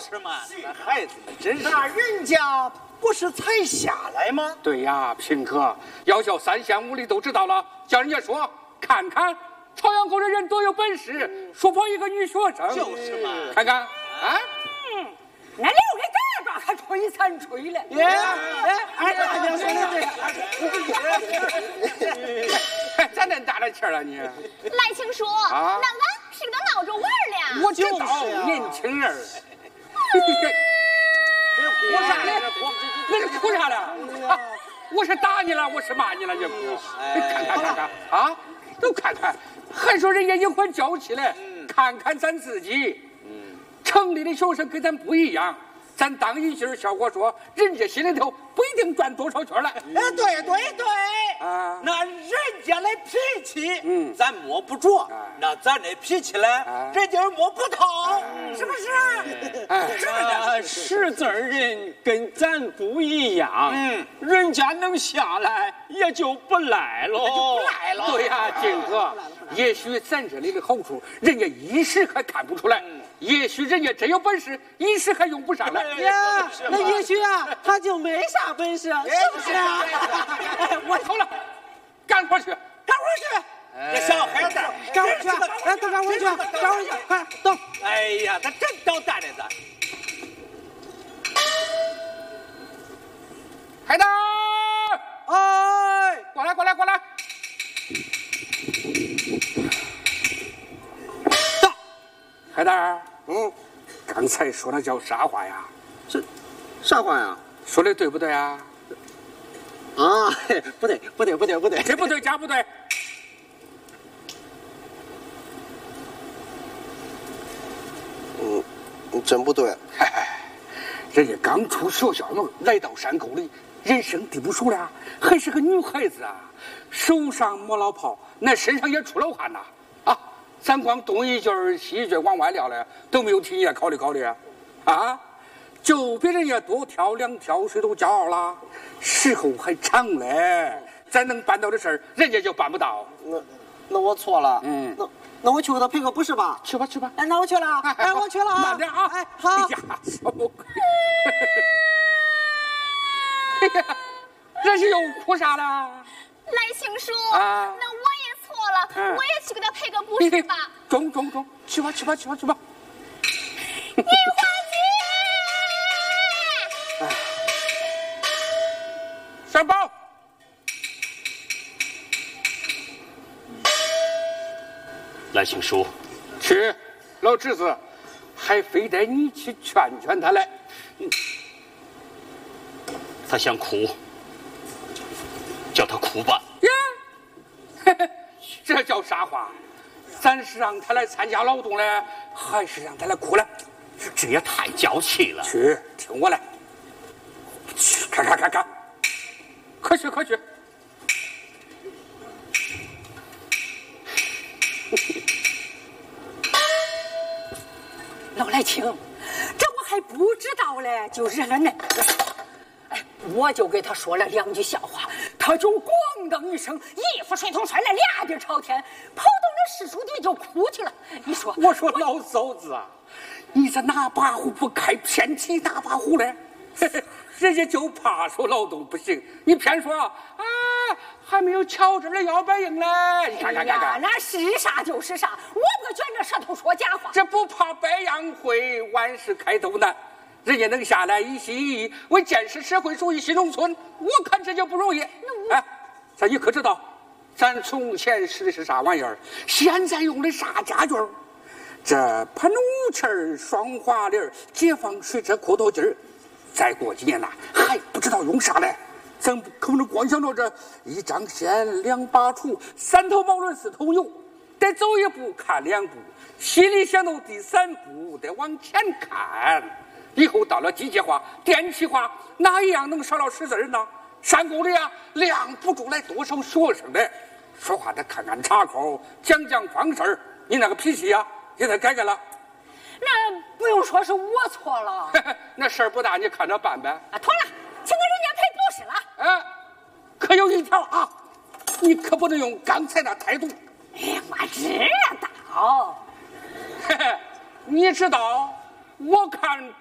就是嘛，那孩子们真是。 那人家不是才下来吗？ 对呀，平哥，要叫三县五里都知道了，叫人家说看看朝阳沟的人多有本事，说破一个女学生。 就是嘛， 看看啊。 那留给咱吧，还吹三吹了。 大娘说的对。咱恁大的气了你。 来青叔，那俺是跟他闹着玩了。 我知道，年轻人。我啥嘞？我是哭啥了？我是打你了，我是骂你了，你哭。看啊，都看看，还说人家一会娇气嘞。看看咱自己，城里的学生跟咱不一样。咱当一句效果说，人家心里头不一定转多少圈来。 对啊， 那人家的脾气，咱摸不着，那咱的脾气嘞，人家摸不透，是不是？ 识字人跟咱不一样，人家能下来也就不赖喽， 对呀，金哥，也许咱这里的好处，人家一时还看不出来。也许人家真有本事，一时还用不上来呀。那也许啊，他就没啥本事，是不是啊？ 我走了，赶快去， 这小孩子， 赶回去，赶回去，快走！ 哎呀，他真捣蛋的咱。 海大， 哎， 过来。到，海大。刚才说的叫啥话呀？ 是啥话呀？ 说的对不对啊？ 啊，不对， 这不对，加不对。 真不对。 人家刚出学校门，来到山沟里，人生地不熟了，还是个女孩子啊，手上摸老泡，那身上也出了汗呐。咱光东一句西一句往外撂了，都没有替人家考虑啊！就比人家多挑两挑水都骄傲了，时候还长嘞，咱能办到的事儿，人家就办不到。 那我错了，那我去给他赔个不是吧？ 去吧。 哎，那我去了，我去了啊！ 慢点啊！ 哎，好。 哎呀，小鬼！哎呀，这是又哭啥了？ 来青叔，那我也错了，我也去给他赔个不是吧？ 中，去吧。 银花姐， 三宝， 来青叔， 去，老侄子，还非得你去劝他来。 他想哭，叫他哭吧。 这叫啥话？咱是让他来参加劳动嘞，还是让他来哭嘞？ 这也太娇气了。 去，听我来。去，看，快去。 老来青，这我还不知道嘞，就惹了那个。我就给他说了两句笑话，他就咣当一声，一副水桶摔了俩地朝天，跑到那柿树底就哭去了。你说， 我说老嫂子啊，你这哪把壶不开，偏提哪把壶嘞？人家就怕说劳动不行，你偏说啊，还没有乔治的腰板硬嘞。你看， 那是啥就是啥，我不卷着舌头说假话。 这不怕百样会，万事开头难。人家能下来一心一意为建设社会主义新农村，我看这就不容易。咱你可知道，咱从前使的是啥玩意儿？现在用的啥家具？这喷雾器儿、双滑帘、解放水车、扩头机儿，再过几年呐，还不知道用啥嘞。咱可不能光想着这一张线、两把锄、三头毛轮、四头牛，得走一步看两步，心里想到第三步得往前看。以后到了机械化、电气化，哪一样能少了识字人呢？山沟里啊，晾不住来多少学生的，说话得看看岔口，讲方式。你那个脾气啊，也得改了。 那不用说是我错了， 那事儿不大，你看着办呗。 妥了，请给人家赔不是了。 可有一条啊，你可不能用刚才那态度。 我知道。 你知道，我看。